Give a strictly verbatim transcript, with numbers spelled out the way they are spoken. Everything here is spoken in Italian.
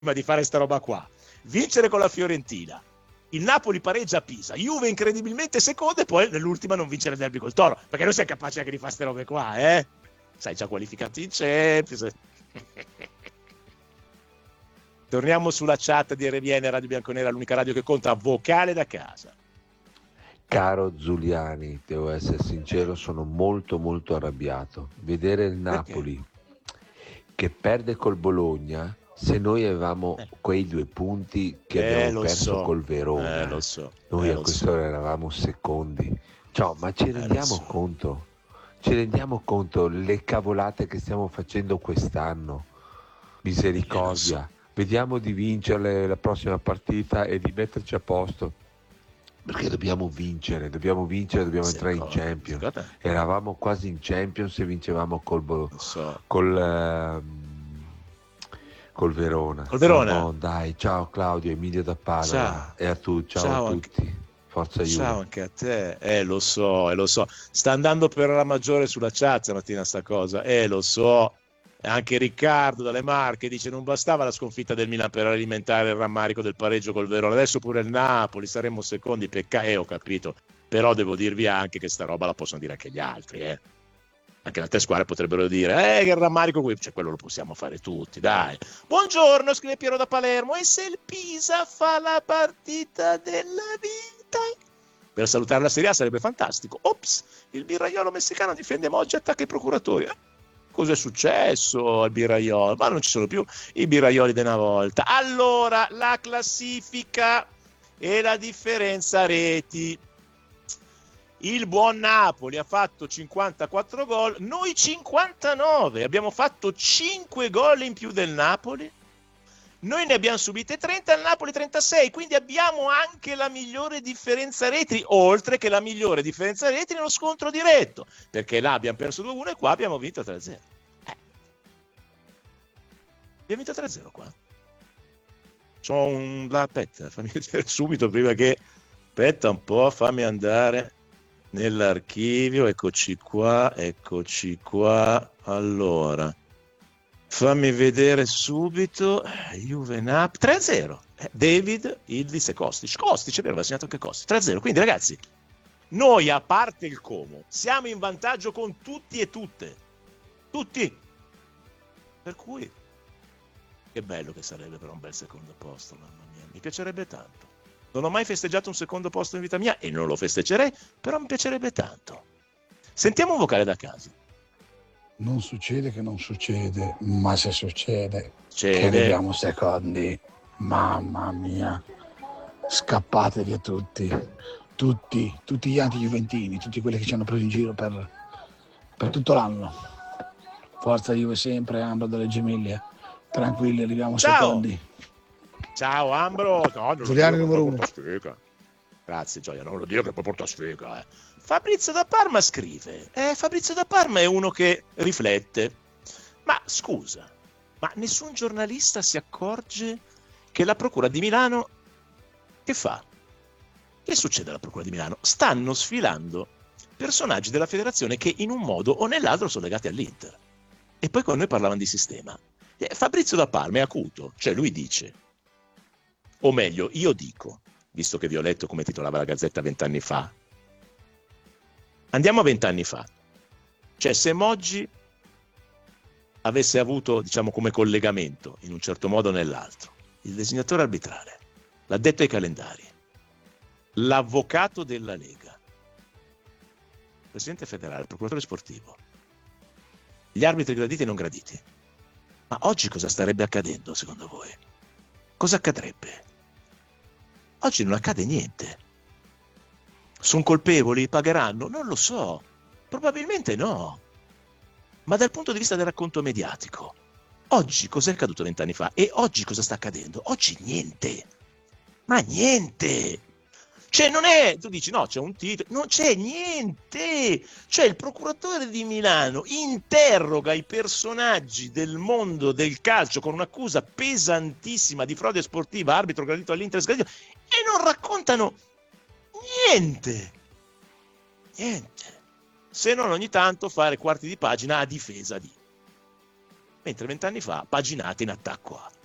di fare sta roba qua, vincere con la Fiorentina, il Napoli pareggia a Pisa, Juve incredibilmente seconda e poi nell'ultima non vincere il derby col Toro, perché non sei capace anche di fare ste robe qua, eh? Sai, già qualificati in Champions. Torniamo sulla chat di R B N Radio Bianconera, l'unica radio che conta, vocale da casa. Caro Giuliani, devo essere sincero, sono molto molto arrabbiato. Vedere il Napoli Perché? che perde col Bologna, se noi avevamo eh. quei due punti che eh, abbiamo perso so. col Verona, eh, lo so. noi eh, a quest'ora so. eravamo secondi. Ciao, ma ci rendiamo eh, so. conto? Ci rendiamo conto le cavolate che stiamo facendo quest'anno? Misericordia. So. Vediamo di vincere la prossima partita e di metterci a posto. Perché dobbiamo vincere, dobbiamo vincere, dobbiamo sì, entrare in Champions. Sì, eravamo quasi in Champions e vincevamo col Bolo- so. col, uh, col Verona. Col Verona. No, dai, ciao Claudio, Emilio da Padova. Ciao. E a tu, ciao, ciao a tutti. Anche... Forza Juve. Ciao anche a te. Eh, lo so, eh, lo so. Sta andando per la maggiore sulla chat stamattina sta cosa. Eh, lo so. Anche Riccardo dalle Marche dice non bastava la sconfitta del Milan per alimentare il rammarico del pareggio col Verona, adesso pure il Napoli, saremmo secondi, peccato, eh, ho capito, però devo dirvi anche che sta roba la possono dire anche gli altri, eh. Anche le altre squadre potrebbero dire eh che il rammarico qui, cioè quello lo possiamo fare tutti, dai. Buongiorno, scrive Piero da Palermo, e se il Pisa fa la partita della vita? Per salutare la Serie A sarebbe fantastico. Ops, il birraiolo messicano difende Moggi, attacca i procuratori. Eh? Cos'è successo al birraiolo? Ma non ci sono più i birraioli di una volta. Allora, la classifica e la differenza reti. Il buon Napoli ha fatto cinquantaquattro gol, noi cinquantanove. Abbiamo fatto cinque gol in più del Napoli. Noi ne abbiamo subite trenta, il Napoli trentasei, quindi abbiamo anche la migliore differenza reti, oltre che la migliore differenza reti nello scontro diretto, perché là abbiamo perso due a uno e qua abbiamo vinto tre a zero. Eh. Abbiamo vinto tre a zero qua. C'ho un... La, aspetta, fammi vedere subito prima che... Aspetta un po', fammi andare nell'archivio, eccoci qua, eccoci qua, allora... Fammi vedere subito Juve Napoli tre a zero. David, Ildiz e Kostic. Kostic è vero, aveva segnato anche Kostic. tre a zero. Quindi ragazzi, noi a parte il Como siamo in vantaggio con tutti e tutte. Tutti. Per cui che bello che sarebbe per un bel secondo posto, mamma mia. Mi piacerebbe tanto. Non ho mai festeggiato un secondo posto in vita mia e non lo festeggerei, però mi piacerebbe tanto. Sentiamo un vocale da casa. Non succede che non succede, ma se succede Cede. che arriviamo secondi, mamma mia, scappate via tutti, tutti, tutti gli anti-juventini, tutti quelli che ci hanno preso in giro per, per tutto l'anno. Forza Juve sempre, Ambro delle Gemiglie, tranquilli, arriviamo Ciao. secondi. Ciao Ambro, no, non Giuliani lo numero uno. Grazie Gioia, non lo dico che poi porta sfiga, eh. Fabrizio da Parma scrive, eh, Fabrizio da Parma è uno che riflette, ma scusa, ma nessun giornalista si accorge che la Procura di Milano che fa? Che succede alla Procura di Milano? Stanno sfilando personaggi della federazione che in un modo o nell'altro sono legati all'Inter. E poi con noi parlavano di sistema. Eh, Fabrizio da Parma è acuto, cioè lui dice, o meglio, io dico, visto che vi ho letto come titolava la Gazzetta vent'anni fa, andiamo a vent'anni fa. Cioè, se Moggi avesse avuto, diciamo, come collegamento, in un certo modo o nell'altro, il designatore arbitrale, l'addetto ai calendari, l'avvocato della Lega, il presidente federale, il procuratore sportivo, gli arbitri graditi e non graditi, ma oggi cosa starebbe accadendo, secondo voi? Cosa accadrebbe? Oggi non accade niente. Sono colpevoli? Pagheranno? Non lo so. Probabilmente no. Ma dal punto di vista del racconto mediatico, oggi cos'è accaduto vent'anni fa? E oggi cosa sta accadendo? Oggi niente. Ma niente. Cioè non è... Tu dici no, c'è un titolo. Non c'è niente. Cioè il procuratore di Milano interroga i personaggi del mondo del calcio con un'accusa pesantissima di frode sportiva, arbitro gradito all'Inter sgradito, e non raccontano niente, niente, se non ogni tanto fare quarti di pagina a difesa di, mentre vent'anni fa paginate in attacco a.